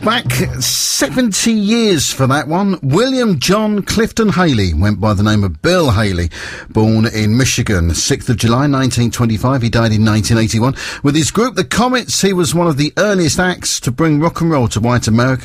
Back 70 years for that one. William John Clifton Haley went by the name of Bill Haley, born in Michigan, 6th of July 1925. He died in 1981. With his group, the Comets, he was one of the earliest acts to bring rock and roll to white America.